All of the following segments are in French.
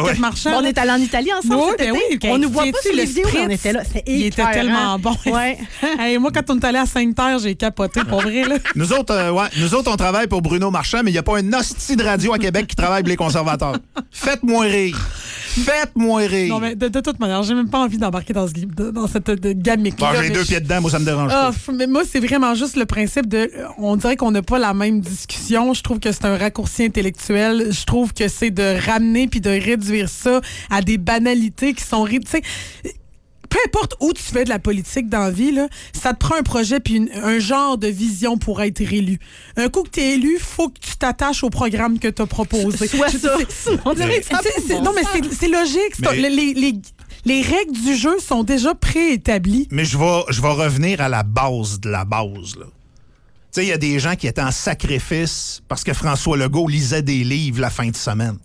ouais. marchand. On est allé en Italie ensemble cet été. Oui, On nous voit pas sur les vidéos, spritz, mais on était là. Il était tellement bon. Ouais. Hey, moi, quand on est allé à Sainte-Terre, j'ai capoté, pour vrai. Là. Nous autres, on travaille pour Bruno Marchand, mais il n'y a pas un hostie de radio à Québec qui travaille pour les conservateurs. Faites-moi rire. Faites-moi rire. Non, mais de toute manière, j'ai même pas envie d'embarquer dans cette gamique. Bon, j'ai 2 pieds dedans, moi, ça me dérange pas. Mais moi, c'est vraiment juste le principe de... On dirait qu'on n'a pas la même discussion. Je trouve que c'est un raccourci intellectuel. Je trouve que c'est de ramener puis de réduire ça à des banalités qui sont... Tu sais, peu importe où tu fais de la politique dans la vie, là, ça te prend un projet puis un genre de vision pour être élu. Un coup que tu es élu, faut que tu t'attaches au programme que tu as proposé. Soit ça. On dirait que ça non, mais c'est logique. Mais... Les règles du jeu sont déjà préétablies. Mais je vais revenir à la base de la base, là. Tu sais, il y a des gens qui étaient en sacrifice parce que François Legault lisait des livres la fin de semaine.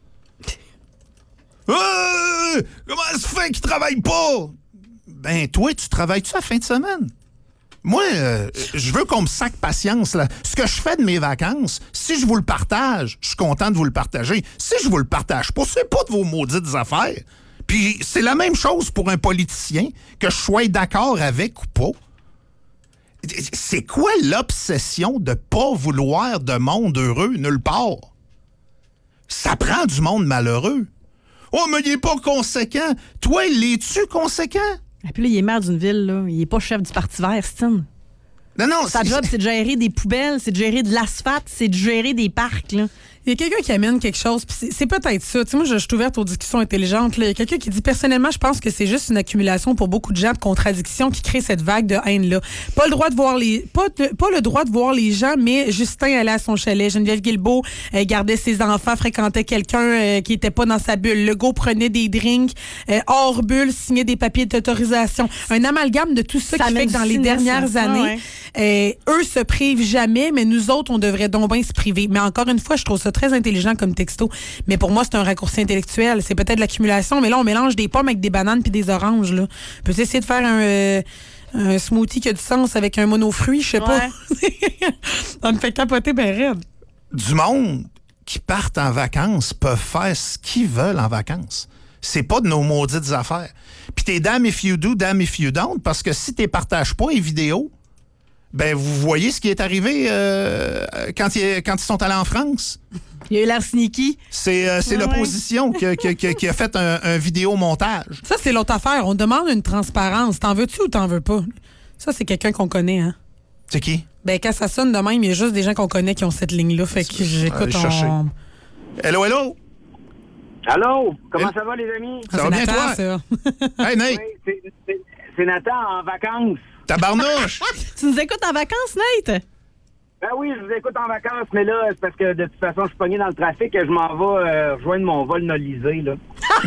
Comment ça se fait qu'il travaille pas? Ben, toi, tu travailles-tu la fin de semaine? Moi, je veux qu'on me saque patience, là. Ce que je fais de mes vacances, si je vous le partage, je suis content de vous le partager. Si je vous le partage pas, c'est pas de vos maudites affaires. Puis c'est la même chose pour un politicien, que je sois d'accord avec ou pas. C'est quoi l'obsession de pas vouloir de monde heureux nulle part? Ça prend du monde malheureux. Oh, mais il est pas conséquent. Toi, l'es-tu conséquent? Et puis là, il est maire d'une ville, là. Il est pas chef du Parti vert, Stine. Non, sa job, c'est de gérer des poubelles, c'est de gérer de l'asphalte, c'est de gérer des parcs, là. Il y a quelqu'un qui amène quelque chose, puis c'est peut-être ça. Tu sais, moi, je suis ouverte aux discussions intelligentes. Là. Il y a quelqu'un qui dit, personnellement, je pense que c'est juste une accumulation pour beaucoup de gens de contradictions qui crée cette vague de haine-là. Pas le droit de voir pas le droit de voir les gens, mais Justin allait à son chalet. Geneviève Guilbeault gardait ses enfants, fréquentait quelqu'un qui était pas dans sa bulle. Legault prenait des drinks hors bulle, signait des papiers d'autorisation. Un amalgame de tout ça qui fait que dans les dernières années, eux se privent jamais, mais nous autres, on devrait donc bien se priver. Mais encore une fois, je trouve ça très intelligent comme texto. Mais pour moi, c'est un raccourci intellectuel. C'est peut-être l'accumulation, mais là, on mélange des pommes avec des bananes puis des oranges. Là. On peut essayer de faire un smoothie qui a du sens avec un monofruit, je sais pas. Ça me fait capoter ben raide. Du monde qui partent en vacances peuvent faire ce qu'ils veulent en vacances. C'est pas de nos maudites affaires. Puis t'es damn if you do, damn if you don't, parce que si t'es partages pas les vidéos, ben, vous voyez ce qui est arrivé quand ils sont allés en France? Il y a eu l'air sneaky. C'est l'opposition qui a fait un vidéomontage. Ça, c'est l'autre affaire. On demande une transparence. T'en veux-tu ou t'en veux pas? Ça, c'est quelqu'un qu'on connaît, hein? C'est qui? Ben, quand ça sonne de même, il y a juste des gens qu'on connaît qui ont cette ligne-là. Fait que j'écoute en... Hello, hello! Allô? Comment ça va, les amis? Ça va bien, Nathan, toi? Ça. Hey, Nate! Oui, c'est Nathan en vacances. Tabarnouche! Tu nous écoutes en vacances, Nate? Ben oui, je vous écoute en vacances, mais là, c'est parce que de toute façon, je suis pogné dans le trafic et je m'en vais rejoindre mon vol nolisé, là.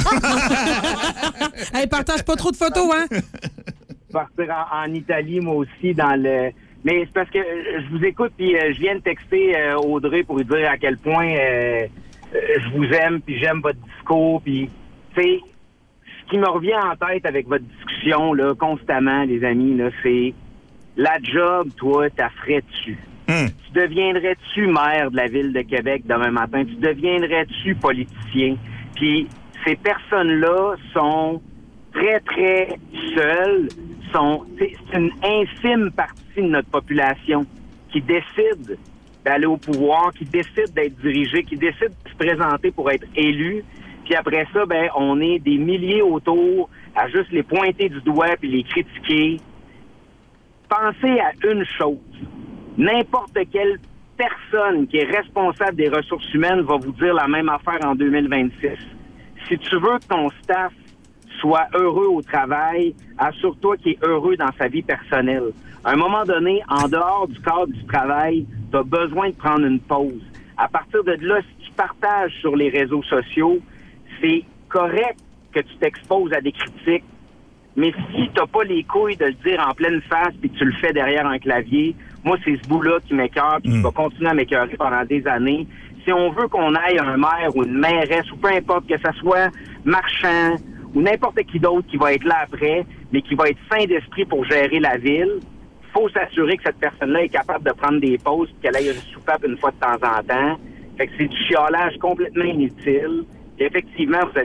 Hey, partage pas trop de photos, hein? Partir en Italie, moi aussi, dans le... Mais c'est parce que je vous écoute, puis je viens de texter Audrey pour lui dire à quel point je vous aime, puis j'aime votre discours, puis, tu sais, ce qui me revient en tête avec votre discussion, là, constamment, les amis, là, c'est la job, toi, t'as ferais-tu? Tu deviendrais-tu maire de la Ville de Québec demain matin? Tu deviendrais-tu politicien? Puis ces personnes-là sont très, très seules. C'est une infime partie de notre population qui décide d'aller au pouvoir, qui décide d'être dirigé, qui décide de se présenter pour être élu. Puis après ça, ben, on est des milliers autour à juste les pointer du doigt puis les critiquer. Pensez à une chose. N'importe quelle personne qui est responsable des ressources humaines va vous dire la même affaire en 2026. Si tu veux que ton staff soit heureux au travail, assure-toi qu'il est heureux dans sa vie personnelle. À un moment donné, en dehors du cadre du travail, tu as besoin de prendre une pause. À partir de là, si tu partages sur les réseaux sociaux, c'est correct que tu t'exposes à des critiques, mais si t'as pas les couilles de le dire en pleine face puis que tu le fais derrière un clavier, moi, c'est ce bout-là qui m'écœure puis qui va continuer à m'écœurer pendant des années. Si on veut qu'on aille un maire ou une mairesse ou peu importe, que ça soit Marchand ou n'importe qui d'autre qui va être là après, mais qui va être sain d'esprit pour gérer la ville, faut s'assurer que cette personne-là est capable de prendre des pauses et qu'elle aille une soupape une fois de temps en temps. Fait que c'est du chiolage complètement inutile. Et effectivement, vous avez